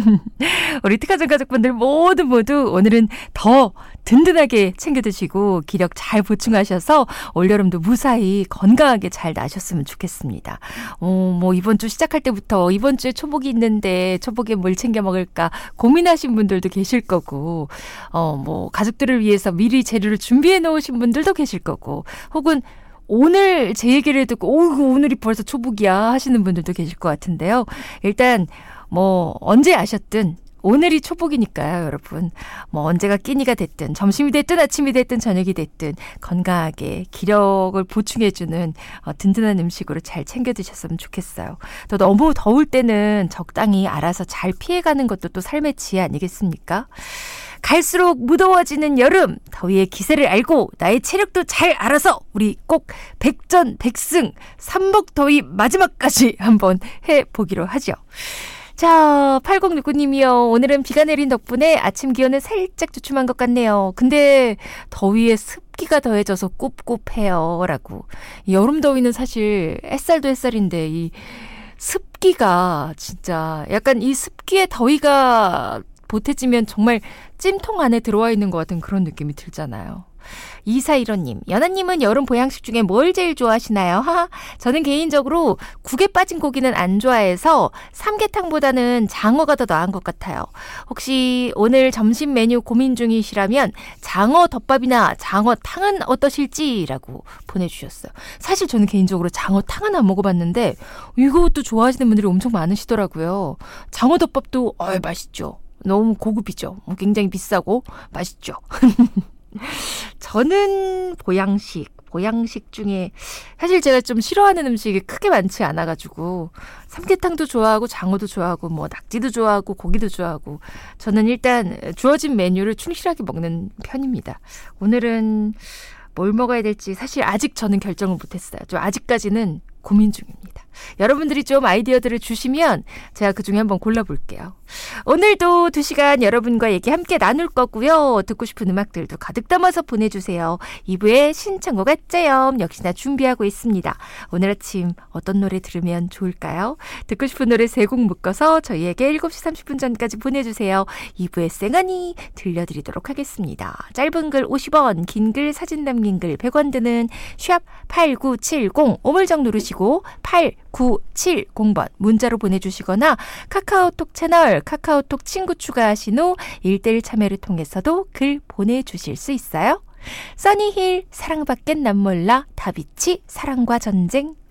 우리 특화전 가족분들 모두 오늘은 더 든든하게 챙겨 드시고 기력 잘 보충하셔서 올여름도 무사히 건강하게 잘 나셨으면 좋겠습니다. 뭐 이번 주 시작할 때부터 이번 주에 초복이 있는데 초복에 뭘 챙겨 먹을까 고민하신 분들도 계실 거고, 뭐 가족들을 위해서 미리 재료를 준비해 놓으신 분들도 계실 거고, 혹은 오늘 제 얘기를 듣고 오늘이 벌써 초복이야 하시는 분들도 계실 것 같은데요. 일단 뭐 언제 아셨든 오늘이 초복이니까요, 여러분. 뭐 언제가 끼니가 됐든 점심이 됐든 아침이 됐든 저녁이 됐든 건강하게 기력을 보충해주는 든든한 음식으로 잘 챙겨 드셨으면 좋겠어요. 또 너무 더울 때는 적당히 알아서 잘 피해가는 것도 또 삶의 지혜 아니겠습니까? 갈수록 무더워지는 여름, 더위의 기세를 알고 나의 체력도 잘 알아서 우리 꼭 백전백승 삼복더위 마지막까지 한번 해보기로 하죠. 자, 8069님이요. 오늘은 비가 내린 덕분에 아침 기온은 살짝 주춤한 것 같네요. 근데 더위에 습기가 더해져서 꿉꿉해요. 라고. 여름 더위는 사실 햇살도 햇살인데 이 습기가 진짜 약간 이 습기에 더위가 보태지면 정말 찜통 안에 들어와 있는 것 같은 그런 느낌이 들잖아요. 2415님, 연하님은 여름 보양식 중에 뭘 제일 좋아하시나요? 하하, 저는 개인적으로 국에 빠진 고기는 안 좋아해서 삼계탕보다는 장어가 더 나은 것 같아요. 혹시 오늘 점심 메뉴 고민 중이시라면 장어 덮밥이나 장어탕은 어떠실지라고 보내주셨어요. 사실 저는 개인적으로 장어탕은 안 먹어봤는데 이것도 좋아하시는 분들이 엄청 많으시더라고요. 장어 덮밥도 맛있죠. 너무 고급이죠. 굉장히 비싸고 맛있죠. 저는 보양식 중에 사실 제가 좀 싫어하는 음식이 크게 많지 않아가지고 삼계탕도 좋아하고 장어도 좋아하고 뭐 낙지도 좋아하고 고기도 좋아하고 저는 일단 주어진 메뉴를 충실하게 먹는 편입니다. 오늘은 뭘 먹어야 될지 사실 아직 저는 결정을 못했어요. 좀 아직까지는 고민 중입니다. 여러분들이 좀 아이디어들을 주시면 제가 그중에 한번 골라볼게요. 오늘도 2시간 여러분과 얘기 함께 나눌 거고요. 듣고 싶은 음악들도 가득 담아서 보내주세요. 2부에 신청곡 @점 역시나 준비하고 있습니다. 오늘 아침 어떤 노래 들으면 좋을까요? 듣고 싶은 노래 3곡 묶어서 저희에게 7시 30분 전까지 보내주세요. 2부에 쌩하니 들려드리도록 하겠습니다. 짧은 글 50원, 긴 글 사진 담긴 글 100원 드는 샵 8970 오물정 누르시고 8970번 문자로 보내주시거나 카카오톡 채널 카카오톡 친구 추가하신 후 1:1 참여를 통해서도 글 보내주실 수 있어요. 써니힐 사랑밖엔 난 몰라 다비치 사랑과 전쟁